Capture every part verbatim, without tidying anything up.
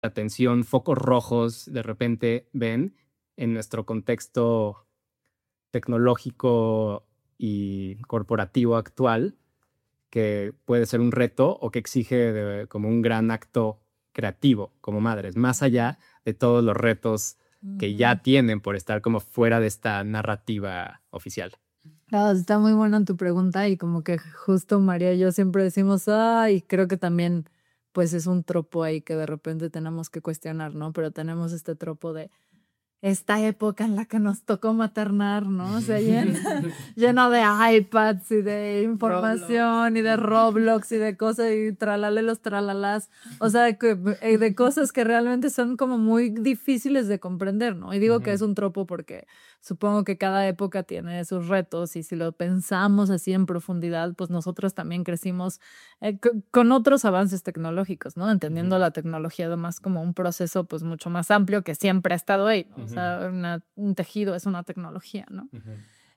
atención, focos rojos de repente ven en nuestro contexto tecnológico y corporativo actual, que puede ser un reto o que exige de, como un gran acto creativo como madres, más allá de todos los retos que ya tienen por estar como fuera de esta narrativa oficial. Claro, está muy buena tu pregunta y como que justo María y yo siempre decimos, ay, creo que también pues es un tropo ahí que de repente tenemos que cuestionar, ¿no? Pero tenemos este tropo de esta época en la que nos tocó maternar, ¿no? O sea, lleno, lleno de iPads y de información Roblox. Y de Roblox y de cosas y tralalelos, tralalás. O sea, de, de cosas que realmente son como muy difíciles de comprender, ¿no? Y digo uh-huh. que es un tropo porque supongo que cada época tiene sus retos y si lo pensamos así en profundidad, pues nosotros también crecimos eh, c- con otros avances tecnológicos, ¿no? Entendiendo uh-huh. la tecnología además como un proceso pues mucho más amplio que siempre ha estado ahí, ¿no? Uh-huh. O sea, una, un tejido es una tecnología, ¿no? Uh-huh.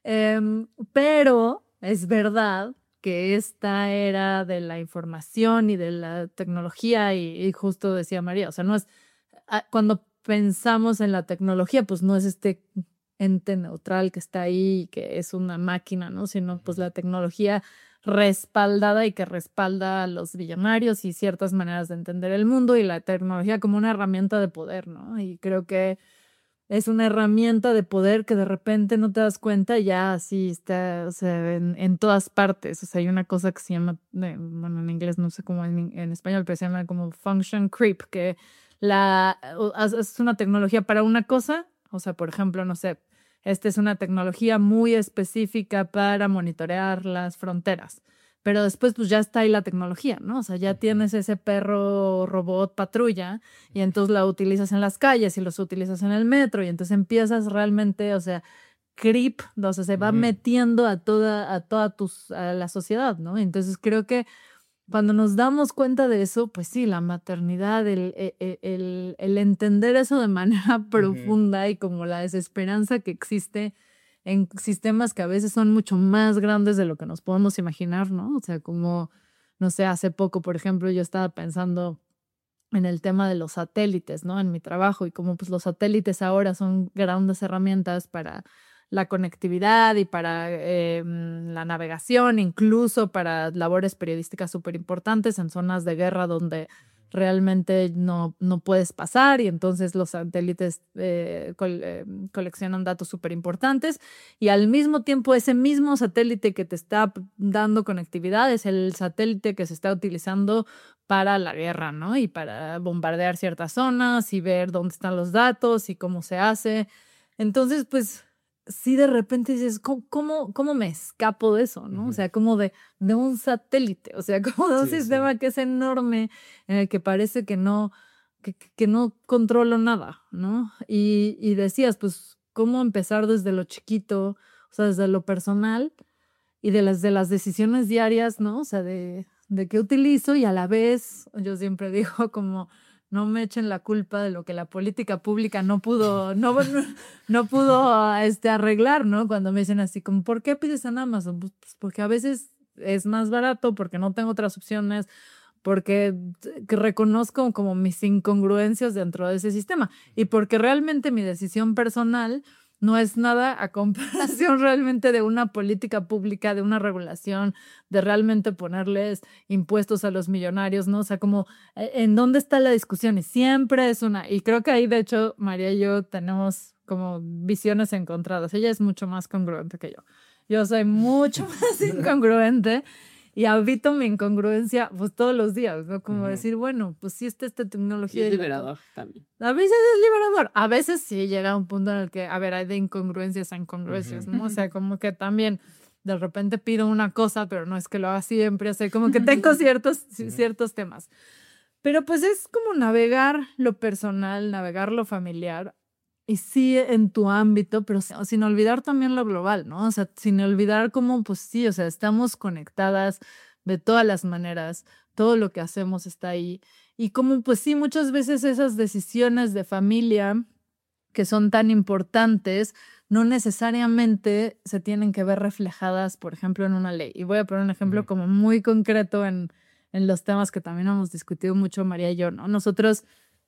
Eh, pero es verdad que esta era de la información y de la tecnología y, y justo decía María, o sea, no es, cuando pensamos en la tecnología, pues no es este ente neutral que está ahí, que es una máquina, ¿no? Sino pues la tecnología respaldada y que respalda a los billonarios y ciertas maneras de entender el mundo y la tecnología como una herramienta de poder, ¿no? Y creo que es una herramienta de poder que de repente no te das cuenta, ya así está, o sea, en, en todas partes. O sea, hay una cosa que se llama, bueno, en inglés no sé cómo en, en español, pero se llama como function creep, que la, es una tecnología para una cosa. O sea, por ejemplo, no sé, esta es una tecnología muy específica para monitorear las fronteras. Pero después pues ya está ahí la tecnología, ¿no? O sea, ya tienes ese perro robot patrulla y entonces la utilizas en las calles y los utilizas en el metro y entonces empiezas realmente, o sea, creep, o sea, se va uh-huh. metiendo a toda, a toda tus, a la sociedad, ¿no? Entonces creo que cuando nos damos cuenta de eso, pues sí, la maternidad, el, el, el, el entender eso de manera profunda uh-huh. y como la desesperanza que existe en sistemas que a veces son mucho más grandes de lo que nos podemos imaginar, ¿no? O sea, como, no sé, hace poco, por ejemplo, yo estaba pensando en el tema de los satélites, ¿no? En mi trabajo y como pues los satélites ahora son grandes herramientas para la conectividad y para eh, la navegación, incluso para labores periodísticas súper importantes en zonas de guerra donde realmente no, no puedes pasar y entonces los satélites eh, col, eh, coleccionan datos súper importantes y al mismo tiempo ese mismo satélite que te está dando conectividad es el satélite que se está utilizando para la guerra, ¿no? Y para bombardear ciertas zonas y ver dónde están los datos y cómo se hace. Entonces, pues sí de repente dices, ¿cómo, cómo, cómo me escapo de eso, no? Uh-huh. O sea, como de, de un satélite, o sea, como de un sí, sistema sí. que es enorme, en el que parece que no, que, que no controlo nada, ¿no? Y, y decías, pues, ¿cómo empezar desde lo chiquito, o sea, desde lo personal y de las, de las decisiones diarias, ¿no? O sea, de, de qué utilizo y a la vez, yo siempre digo como no me echen la culpa de lo que la política pública no pudo, no, no, no pudo este, arreglar, ¿no? Cuando me dicen así, como, ¿por qué pides en Amazon? Pues porque a veces es más barato, porque no tengo otras opciones, porque reconozco como mis incongruencias dentro de ese sistema y porque realmente mi decisión personal no es nada a comparación realmente de una política pública, de una regulación, de realmente ponerles impuestos a los millonarios, ¿no? O sea, como, ¿en dónde está la discusión? Y siempre es una, y creo que ahí, de hecho, María y yo tenemos como visiones encontradas. Ella es mucho más congruente que yo. Yo soy mucho más incongruente. Y habito mi incongruencia pues todos los días, ¿no? Como uh-huh. decir, bueno, pues sí está esta tecnología. Y es liberador la... también. A veces es liberador. A veces sí llega a un punto en el que, a ver, hay de incongruencias a incongruencias, uh-huh. ¿no? O sea, como que también de repente pido una cosa, pero no es que lo haga siempre. O sea, como que tengo ciertos, uh-huh. ciertos temas. Pero pues es como navegar lo personal, navegar lo familiar. Y sí en tu ámbito, pero sin olvidar también lo global, ¿no? O sea, sin olvidar cómo, pues sí, o sea, estamos conectadas de todas las maneras, todo lo que hacemos está ahí. Y como, pues sí, muchas veces esas decisiones de familia que son tan importantes, no necesariamente se tienen que ver reflejadas, por ejemplo, en una ley. Y voy a poner un ejemplo uh-huh. como muy concreto en, en los temas que también hemos discutido mucho María y yo, ¿no? Nosotros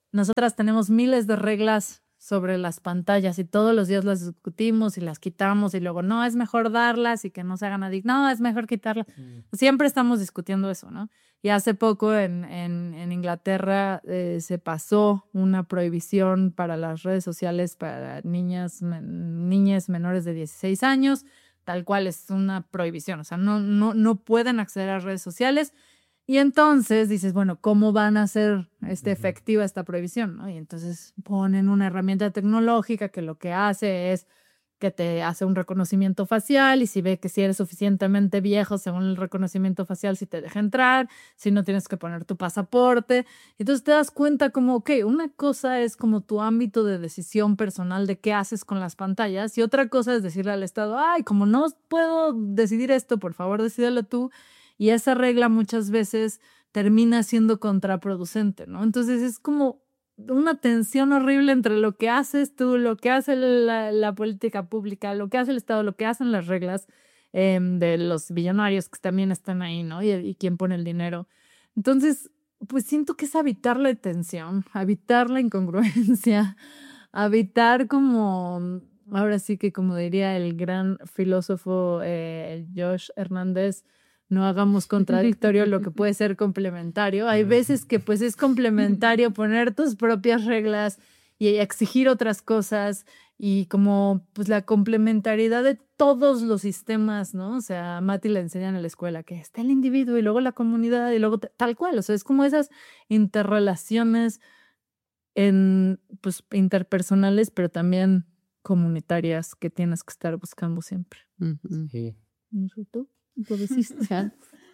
nosotras tenemos miles de reglas sobre las pantallas y todos los días las discutimos y las quitamos y luego no, es mejor darlas y que no se hagan adictos, no, es mejor quitarlas. Mm. Siempre estamos discutiendo eso, ¿no? Y hace poco en, en, en Inglaterra eh, se pasó una prohibición para las redes sociales para niñas, men, niñas menores de dieciséis años, tal cual es una prohibición, o sea, no, no, no pueden acceder a redes sociales. Y entonces dices, bueno, ¿cómo van a hacer este, efectiva esta prohibición? ¿No? Y entonces ponen una herramienta tecnológica que lo que hace es que te hace un reconocimiento facial y si ve que si eres suficientemente viejo, según el reconocimiento facial, si te deja entrar, si no tienes que poner tu pasaporte. Entonces te das cuenta como, ok, una cosa es como tu ámbito de decisión personal de qué haces con las pantallas y otra cosa es decirle al Estado, ay, como no puedo decidir esto, por favor, decídelo tú. Y esa regla muchas veces termina siendo contraproducente, ¿no? Entonces es como una tensión horrible entre lo que haces tú, lo que hace la, la política pública, lo que hace el Estado, lo que hacen las reglas eh, de los billonarios que también están ahí, ¿no? Y, y quién pone el dinero. Entonces, pues siento que es habitar la tensión, habitar la incongruencia, habitar como, ahora sí que como diría el gran filósofo eh, Josh Hernández, no hagamos contradictorio lo que puede ser complementario. Hay veces que pues es complementario poner tus propias reglas y exigir otras cosas y como pues la complementariedad de todos los sistemas, ¿no? O sea, a Mati le enseñan en la escuela que está el individuo y luego la comunidad y luego tal cual. O sea, es como esas interrelaciones en, pues, interpersonales, pero también comunitarias que tienes que estar buscando siempre. Uh-huh. Sí. ¿No sé tú? ¿Lo deciste?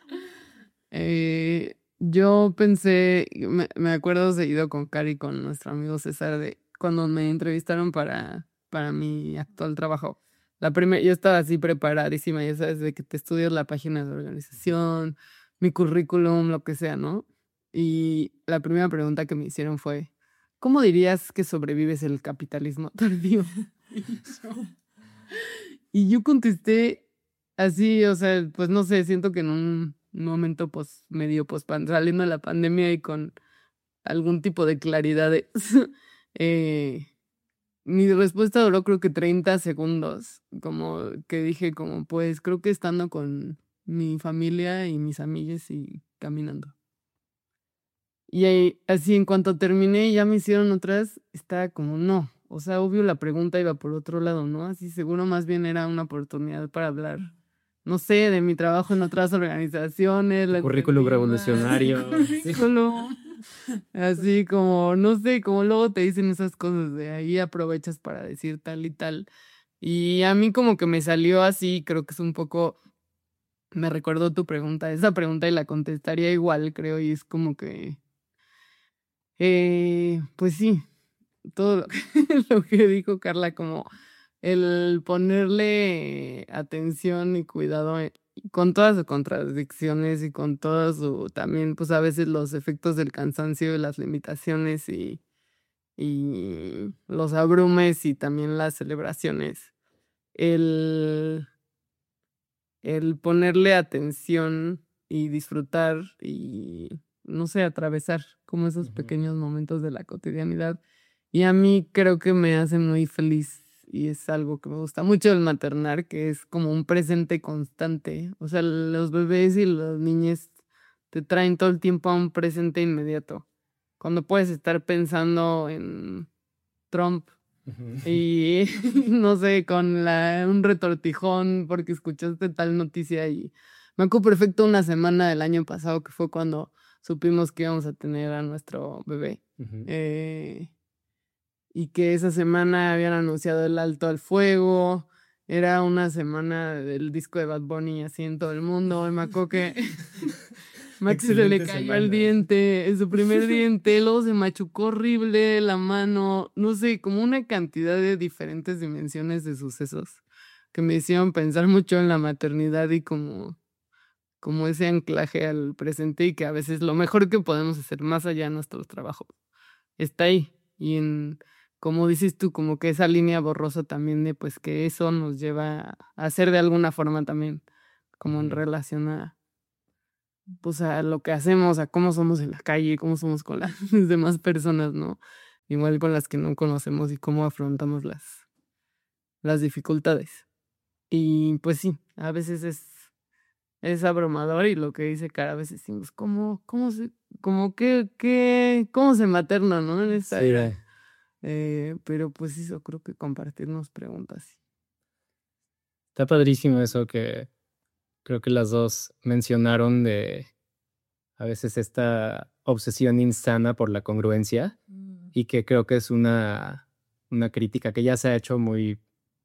eh, yo pensé, me, me acuerdo seguido con Cari, con nuestro amigo César, de cuando me entrevistaron para, para mi actual trabajo. La primera, yo estaba así preparadísima, ya sabes, de que te estudias la página de organización, mi currículum, lo que sea, ¿no? Y la primera pregunta que me hicieron fue, ¿cómo dirías que sobrevives el capitalismo tardío? y, yo, y yo contesté así, o sea, pues no sé, siento que en un momento pues medio pues saliendo de la pandemia y con algún tipo de claridad de, eh, mi respuesta duró creo que treinta segundos, como que dije como pues creo que estando con mi familia y mis amigues y caminando. Y ahí, así en cuanto terminé ya me hicieron otras, estaba como no, o sea, obvio la pregunta iba por otro lado, ¿no? Así seguro más bien era una oportunidad para hablar, no sé, de mi trabajo en otras organizaciones. El currículum revolucionario. Currículum. Así como, no sé, como luego te dicen esas cosas, de ahí aprovechas para decir tal y tal. Y a mí como que me salió así, creo que es un poco, me recordó tu pregunta, esa pregunta y la contestaría igual, creo, y es como que, eh, pues sí, todo lo que, lo que dijo Carla, como el ponerle atención y cuidado en, con todas sus contradicciones y con todos su, también pues a veces los efectos del cansancio y las limitaciones y, y los abrumes y también las celebraciones. El, el ponerle atención y disfrutar y, no sé, atravesar como esos uh-huh. pequeños momentos de la cotidianidad. Y a mí creo que me hace muy feliz. Y es algo que me gusta mucho del maternar, que es como un presente constante. O sea, los bebés y los niños te traen todo el tiempo a un presente inmediato. Cuando puedes estar pensando en Trump uh-huh. y, no sé, con la, un retortijón porque escuchaste tal noticia. Y me acuerdo perfecto una semana del año pasado que fue cuando supimos que íbamos a tener a nuestro bebé. Uh-huh. Eh... y que esa semana habían anunciado el alto al fuego, era una semana del disco de Bad Bunny así en todo el mundo, y me acuerdo que Max se le cayó semana. el diente, en su primer diente, luego se machucó horrible la mano, no sé, como una cantidad de diferentes dimensiones de sucesos que me hicieron pensar mucho en la maternidad y como, como ese anclaje al presente y que a veces lo mejor que podemos hacer más allá de nuestro trabajo está ahí y en... como dices tú, como que esa línea borrosa también de pues que eso nos lleva a hacer de alguna forma también, como en relación a, pues a lo que hacemos, a cómo somos en la calle, cómo somos con las demás personas, ¿no? Igual con las que no conocemos y cómo afrontamos las, las dificultades. Y pues sí, a veces es, es abrumador y lo que dice Cara, a veces decimos, ¿cómo, cómo se, cómo que, que, cómo se materna, ¿no? En esta Sí, era. Eh, pero pues eso, creo que compartirnos preguntas. está padrísimo eso que creo que las dos mencionaron de a veces esta obsesión insana por la congruencia Mm. y que creo que es una, una crítica que ya se ha hecho muy,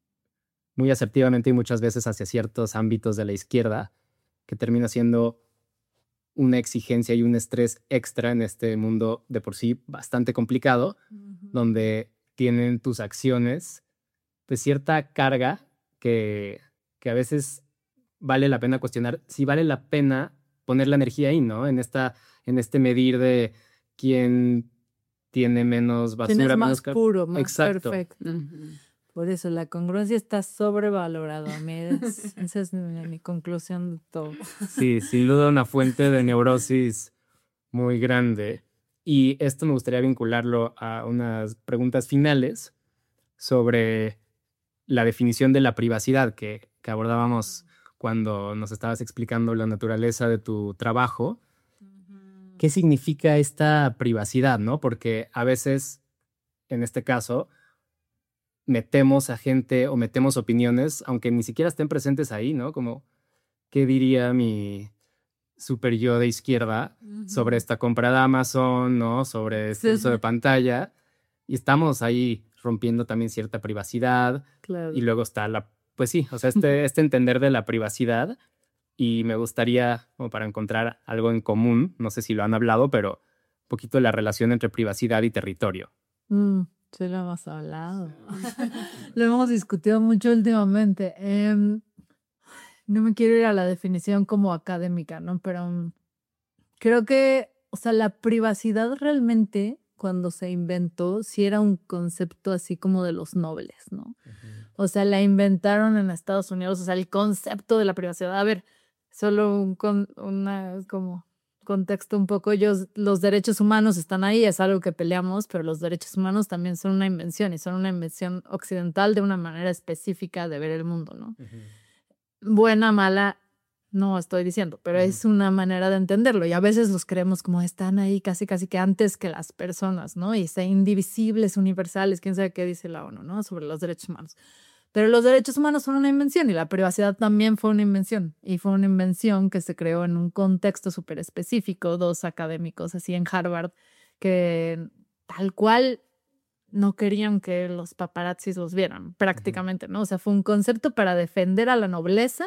muy asertivamente y muchas veces hacia ciertos ámbitos de la izquierda, que termina siendo una exigencia y un estrés extra en este mundo de por sí bastante complicado, Ujú. donde tienen tus acciones pues cierta carga que, que a veces vale la pena cuestionar si vale la pena poner la energía ahí, ¿no? En, esta, en este medir de quién tiene menos ¿Quién basura, es menos... más car- puro, más Exacto. perfecto? Ujú. Por eso la congruencia está sobrevalorada. A mí es- esa es mi, mi conclusión de todo. Sí, sin duda una fuente de neurosis muy grande. Y esto me gustaría vincularlo a unas preguntas finales sobre la definición de la privacidad que, que abordábamos cuando nos estabas explicando la naturaleza de tu trabajo. ¿Qué significa esta privacidad, no? Porque a veces, en este caso, metemos a gente o metemos opiniones, aunque ni siquiera estén presentes ahí, ¿no? Como, ¿qué diría mi super yo de izquierda sobre esta compra de Amazon, ¿no? Sobre este Sí, uso de sí. pantalla? Y estamos ahí rompiendo también cierta privacidad. Claro. Y luego está la, pues sí, o sea, este, este entender de la privacidad. Y me gustaría, como para encontrar algo en común, no sé si lo han hablado, pero un poquito de la relación entre privacidad y territorio. Mm, sí, lo hemos hablado. Lo hemos discutido mucho últimamente. Em, no me quiero ir a la definición como académica, ¿no? Pero um, creo que, o sea, la privacidad realmente, cuando se inventó, sí era un concepto así como de los nobles, ¿no? O sea, la inventaron en Estados Unidos, o sea, el concepto de la privacidad. A ver, solo un con, una como contexto un poco, ellos, los derechos humanos están ahí, es algo que peleamos, pero los derechos humanos también son una invención y son una invención occidental de una manera específica de ver el mundo, ¿no? Buena, mala, no estoy diciendo, pero Ujú. es una manera de entenderlo y a veces los creemos como están ahí casi casi que antes que las personas, ¿no? Y ser indivisibles, universales, quién sabe qué dice la ONU, ¿no? Sobre los derechos humanos. Pero los derechos humanos son una invención y la privacidad también fue una invención. Y fue una invención que se creó en un contexto súper específico, dos académicos así en Harvard, que tal cual no querían que los paparazzis los vieran, prácticamente, ¿no? O sea, fue un concepto para defender a la nobleza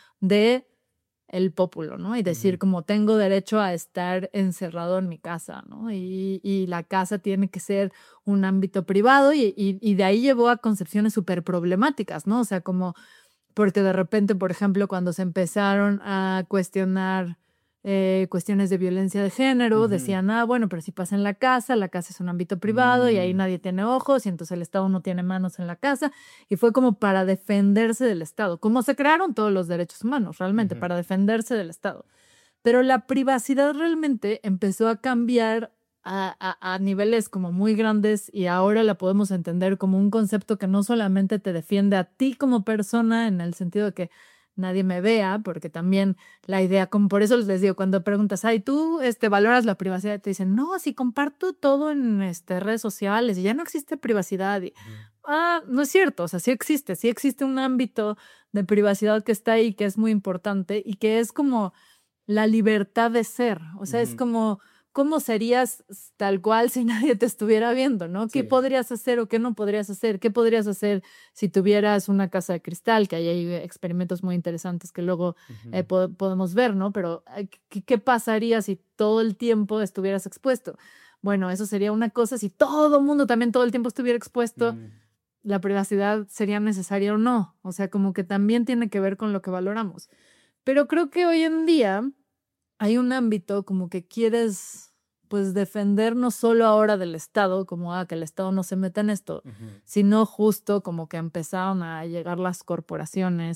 de el pópulo, ¿no? Y decir, Ujú. como tengo derecho a estar encerrado en mi casa, ¿no? Y, y la casa tiene que ser un ámbito privado y, y, y de ahí llevó a concepciones súper problemáticas, ¿no? O sea, como, porque de repente, por ejemplo, cuando se empezaron a cuestionar eh, cuestiones de violencia de género, Ujú. decían, ah, bueno, pero si pasa en la casa, la casa es un ámbito privado y ahí Mm. nadie tiene ojos y entonces el Estado no tiene manos en la casa. Y fue como para defenderse del Estado, como se crearon todos los derechos humanos, realmente, Ujú. para defenderse del Estado. Pero la privacidad realmente empezó a cambiar a, a, a niveles como muy grandes y ahora la podemos entender como un concepto que no solamente te defiende a ti como persona en el sentido de que nadie me vea, porque también la idea, como por eso les digo, cuando preguntas, ay, ¿tú este, valoras la privacidad? Te dicen, no, si comparto todo en este, redes sociales y ya no existe privacidad. Y, ah, no es cierto, o sea, sí existe, sí existe un ámbito de privacidad que está ahí, que es muy importante y que es como la libertad de ser, o sea, es Ujú. como, ¿cómo serías tal cual si nadie te estuviera viendo, ¿no? ¿Qué Sí. podrías hacer o qué no podrías hacer? ¿Qué podrías hacer si tuvieras una casa de cristal? Que ahí hay experimentos muy interesantes que luego Ujú. eh, po- podemos ver, ¿no? Pero eh, ¿qué, qué pasaría si todo el tiempo estuvieras expuesto? Bueno, eso sería una cosa, si todo el mundo también todo el tiempo estuviera expuesto, Mm. la privacidad sería necesaria o no, o sea, como que también tiene que ver con lo que valoramos. Pero creo que hoy en día hay un ámbito como que quieres, pues, defender no solo ahora del Estado, como ah, que el Estado no se meta en esto, Ujú. sino justo como que empezaron a llegar las corporaciones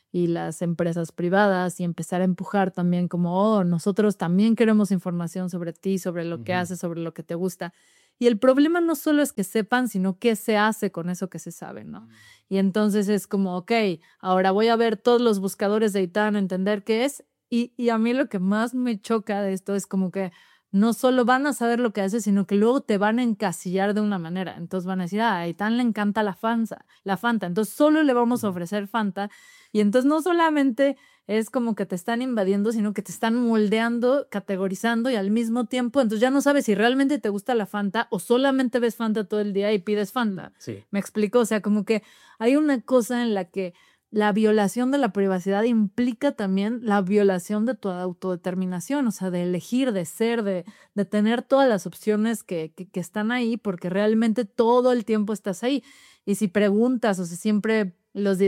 y las empresas privadas y empezar a empujar también como, oh, nosotros también queremos información sobre ti, sobre lo que Ujú. haces, sobre lo que te gusta. Y el problema no solo es que sepan, sino qué se hace con eso que se sabe, ¿no? Y entonces es como, ok, ahora voy a ver todos los buscadores de Itan, entender qué es. Y, y a mí lo que más me choca de esto es como que no solo van a saber lo que haces, sino que luego te van a encasillar de una manera. Entonces van a decir, ah, a Itan le encanta la Fanta, la Fanta, entonces solo le vamos a ofrecer Fanta. Y entonces no solamente es como que te están invadiendo, sino que te están moldeando, categorizando y al mismo tiempo, entonces ya no sabes si realmente te gusta la Fanta o solamente ves Fanta todo el día y pides Fanta. Sí. ¿Me explico? O sea, como que hay una cosa en la que la violación de la privacidad implica también la violación de tu autodeterminación, o sea, de elegir, de ser, de, de tener todas las opciones que, que, que están ahí, porque realmente todo el tiempo estás ahí. Y si preguntas, o sea, siempre los